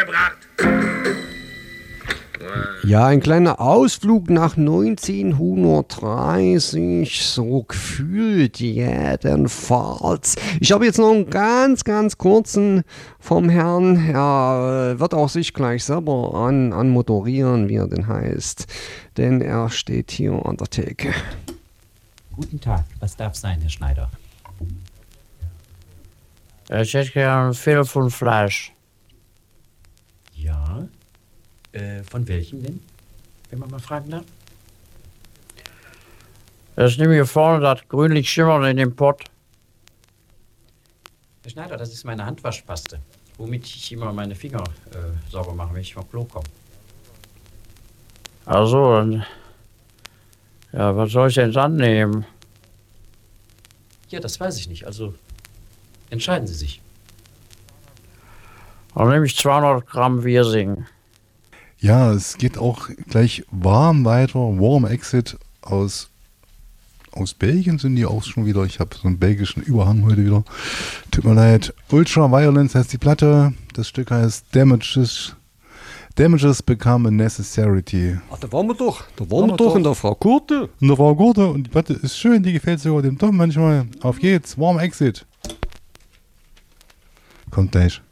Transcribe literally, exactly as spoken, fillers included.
gebracht. Ja, ein kleiner Ausflug nach neunzehnhundertdreißig, so gefühlt jedenfalls. Ich habe jetzt noch einen ganz, ganz kurzen vom Herrn. Er wird auch sich gleich selber an, anmoderieren, wie er denn heißt. Denn er steht hier an der Theke. Guten Tag, was darf sein, Herr Schneider? Ich hätte gern viel von Fleisch. Ja, äh, von welchem denn, wenn man mal fragen darf? Das nehme ich vorne, das grünlich schimmern in dem Pott. Herr Schneider, das ist meine Handwaschpaste, womit ich immer meine Finger äh, sauber mache, wenn ich vom Klo komme. Also, dann, ja, was soll ich denn dann nehmen? Ja, das weiß ich nicht, also entscheiden Sie sich. Dann nehme ich zweihundert Gramm Wirsing. Ja, es geht auch gleich warm weiter. Warm Exit aus, aus Belgien sind die auch schon wieder. Ich habe so einen belgischen Überhang heute wieder. Tut mir leid. Ultra Violence heißt die Platte. Das Stück heißt Damages. Damages Become a Necessity. Ach, da waren wir doch. Da waren wir doch in der Frau Kurte. Und der Frau Gurte. Und die Platte ist schön. Die gefällt sogar dem Tom manchmal. Auf geht's. Warm Exit. Kommt gleich.